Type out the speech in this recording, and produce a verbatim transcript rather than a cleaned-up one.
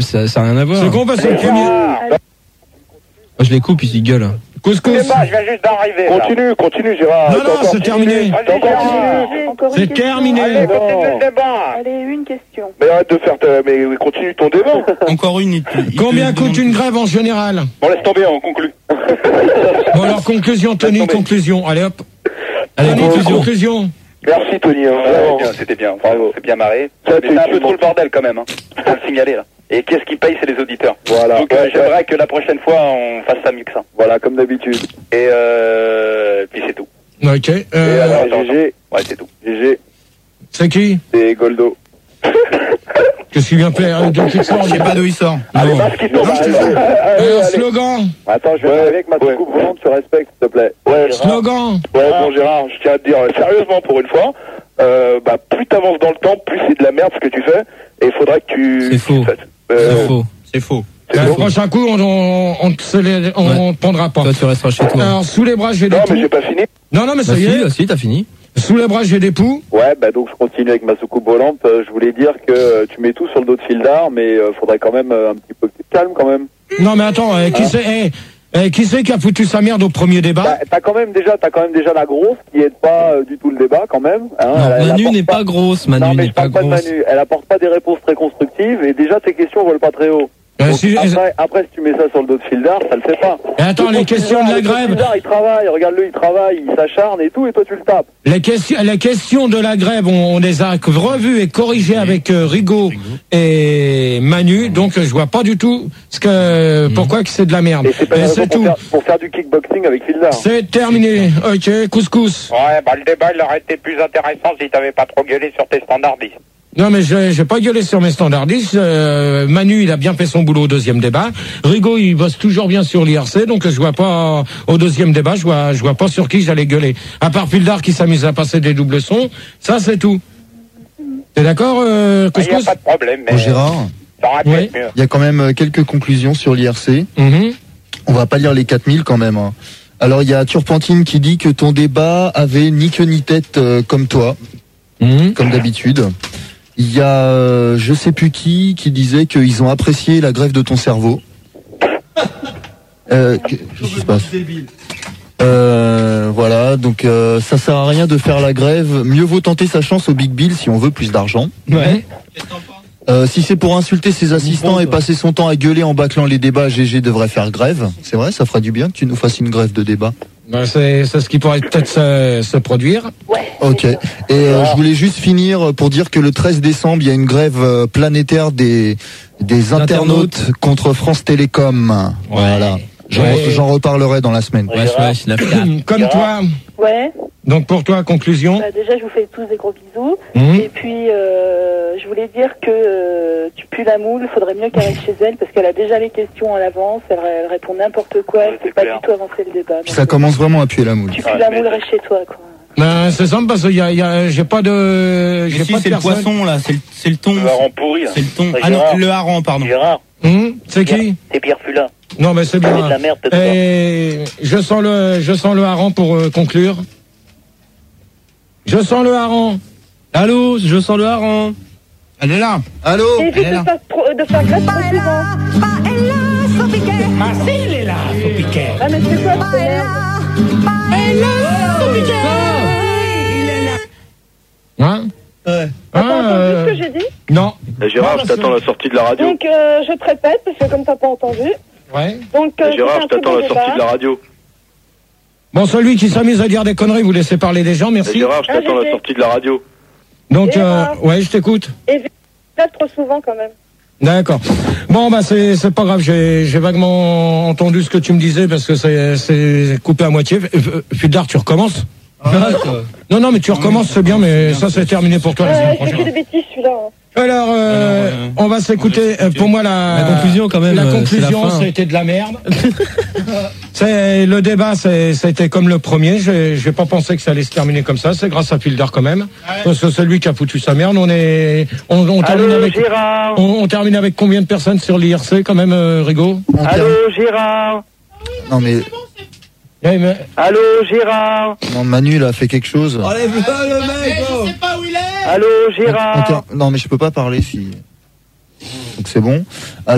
Ça, ça a rien à voir. C'est con parce que le premier. Moi, je les coupe, ils gueulent. Couscous. Je viens juste d'arriver. Continue, continue, Gérard. Non, non, c'est terminé. C'est terminé. Allez, continue le débat. Allez, une question. Mais arrête de faire ta... Mais continue ton débat. Encore une. Il, il Combien coûte une grève en général? Bon, laisse tomber, on conclut. Bon, alors, conclusion, Tony, conclusion. Allez, hop. Allez, Tony, conclusion. conclusion. Merci, Tony. Hein. Ouais, c'était bien, bravo, c'est bien marré. Ça, Mais c'est un peu trop le bordel quand même, hein. Faut le signaler là. Et qu'est-ce qui paye, c'est les auditeurs. Voilà. Donc euh, j'aimerais que la prochaine fois on fasse ça mieux que ça. Voilà, comme d'habitude. Et euh, puis c'est tout. Ok. Et Euh, alors, attends, G G, Ouais, c'est tout. G G, c'est qui? c'est Goldo. Qu'est-ce qui vient plaire? De qui sort? Je sais pas d'où il sort. Allez, Non. masque qui tombe. Euh, slogan. Attends, je vais arriver avec ma soucoupe volante, tu respectes, s'il te plaît. Ouais, Slogan. Ouais, bon Gérard, je tiens à te dire, euh, sérieusement pour une fois, euh, bah plus t'avances dans le temps, plus c'est de la merde ce que tu fais, et il faudra que tu... C'est faux. tu fasses. C'est Euh, faux. C'est faux. Ben, le prochain coup, on on, on, te les- on Ouais. prendra pas. Toi, tu resteras chez toi. Alors, sous les bras, j'ai des Non, mais j'ai poux. pas fini. Non, non, mais ça Bah y si, est. bah si, t'as fini. Sous les bras, j'ai des poux. Ouais, bah donc je continue avec ma soucoupe volante. Euh, je voulais dire que euh, tu mets tout sur le dos de Fildar, mais euh, faudrait quand même euh, un petit peu que tu te calmes quand même. Non, mais attends, euh, qui c'est eh, eh, qui c'est qui a foutu sa merde au premier débat? Bah, t'as quand même déjà, t'as quand même déjà la grosse qui aide pas euh, du tout le débat quand même. Hein, Non, elle- elle Manu apporte n'est pas grosse. Non, Manu mais n'est je pas parle pas de grosse. Manu. Elle apporte pas des réponses très constructives et déjà tes questions volent pas très haut. Euh, Donc, si- après, après, si tu mets ça sur le dos de Fildar, ça le fait pas. Et attends, Le les dos questions de la Fildar, grève. Fildar, il travaille, regarde-le, il travaille, il s'acharne et tout, et toi tu le tapes. Les questions, les questions de la grève, on, on les a revues et corrigées avec euh, Rigaud et Manu, donc euh, je vois pas du tout ce que, pourquoi que c'est de la merde. Et c'est pas Et une raison c'est pour tout. faire, pour faire du kickboxing avec Fildar. C'est terminé. Ok, couscous. Ouais, bah le débat il aurait été plus intéressant si t'avais pas trop gueulé sur tes standardistes. Non, mais j'ai j'ai pas gueulé sur mes standardistes. Euh, Manu, il a bien fait son boulot au deuxième débat. Rigaud, il bosse toujours bien sur l'I R C, donc je vois pas au deuxième débat, je vois, je vois pas sur qui j'allais gueuler. À part Fildar qui s'amuse à passer des doubles sons, ça c'est tout. T'es d'accord, euh, Il y a couscous? pas de problème, mais Bon, Gérard, ça aurait pu Ouais. être mieux. il y a quand même euh, quelques conclusions sur l'I R C. Mhm. On va pas lire les quatre mille quand même. Hein. Alors il y a Turpentine qui dit que ton débat avait ni queue ni tête euh, comme toi, Mhm. comme d'habitude. Il y a euh, je sais plus qui qui disait qu'ils ont apprécié la grève de ton cerveau. Euh, que- qu'est-ce qui se passe? Euh, voilà, donc euh, ça sert à rien de faire la grève. Mieux vaut tenter sa chance au Big Bill si on veut plus d'argent. Ouais. Euh, si c'est pour insulter ses assistants et passer son temps à gueuler en bâclant les débats, G G devrait faire grève. C'est vrai, ça fera du bien que tu nous fasses une grève de débat. Ben, c'est c'est ce qui pourrait peut-être se, se produire. Ok. Et euh, je voulais juste finir pour dire que le treize décembre, il y a une grève euh, planétaire des des internautes contre France Télécom. Voilà. J'en Ouais. j'en reparlerai dans la semaine. Wesh, wesh, la fiac. Comme toi. Ouais. Donc pour toi, conclusion. Bah, déjà, je vous fais tous des gros bisous. Mhm. Et puis, euh, je voulais dire que euh, tu pues la moule. Faudrait mieux qu'elle reste chez elle parce qu'elle a déjà les questions à l'avance. Elle, elle répond n'importe quoi. Elle c'est peut pas clair. du tout avancer le débat. Puis Donc, ça commence vraiment à puer la moule. Tu Ah, pues la mais- moule, reste chez toi, quoi. Ben, c'est simple parce que y a, y a, j'ai pas de, j'ai Mais si, pas de c'est le personne. poisson là, c'est le, c'est le thon. Le hareng pourri, là. C'est le thon. Ouais, Ah non, Gérard. le hareng, pardon. Gérard, Hum, c'est qui? c'est Pierre Fulin. Non, mais c'est C'est de bien. la merde, peut-être. Et je sens le, je sens le hareng pour euh, conclure. Je sens le hareng. Allô, je sens le hareng. Elle est là. Allô. Évite Elle est de là. faire, trop, de faire grève trop souvent. Ah si, il est là, Sopiquet. Ah, mais c'est quoi cette merde? Hein? Ouais. T'as pas Ah, entendu euh, ce que j'ai dit? non. Eh, Gérard, Non, je t'attends à la sortie de la radio. Donc, euh, je te répète, parce que comme t'as pas entendu. Ouais. Donc, euh, Eh, Gérard, c'est je un t'attends à très la beau sortie de débat. la radio. Bon, celui qui s'amuse à dire des conneries, vous laissez parler les gens, Eh, merci. Gérard, je Ah, t'attends à G G. la sortie de la radio. Donc, euh, Gérard. ouais, je t'écoute. Évite de faire trop souvent, quand même. D'accord. Bon, bah c'est c'est pas grave. J'ai j'ai vaguement entendu ce que tu me disais parce que c'est c'est coupé à moitié. Euh, Fildar, tu recommences? Non, non, mais tu recommences, c'est bien, mais ça c'est terminé pour toi la semaine Ouais, c'est que prochaine. des bêtises, celui-là. hein. Alors, euh, Alors, euh, on va s'écouter. euh, Pour moi, la, La conclusion, quand même, La euh, c'est la conclusion, fin. ça a été de la merde. C'est le débat, c'est c'était comme le premier. J'ai j'ai pas pensé que ça allait se terminer comme ça. C'est grâce à Fildar quand même, parce que c'est lui qui a foutu sa merde. On est, on, on termine Allô, avec, Gérard. on, on termine avec combien de personnes sur l'I R C quand même, euh, Rigaud? On Allô, termine- Gérard. Non mais Eh, mais- Allô, Gérard. non, Manu là a fait quelque chose. Enlève-le, le mec, oh. Allô, On Gérard. ter- Non mais je peux pas parler si. Donc c'est bon.